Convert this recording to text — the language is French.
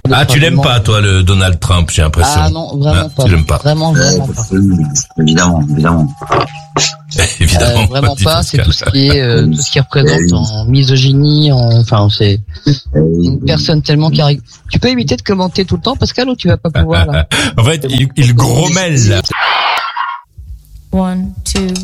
Ah, tu l'aimes pas, toi, le Donald Trump, j'ai l'impression. Ah non, vraiment pas. Tu l'aimes pas. Vraiment pas. Évidemment. Évidemment. Vraiment dit pas. C'est Pascal. tout ce qui est, tout ce qui représente en misogynie, enfin, c'est une personne tellement carré. Tu peux éviter de commenter tout le temps, Pascal, ou tu vas pas pouvoir, là? En fait, il grommelle, là. 1, 2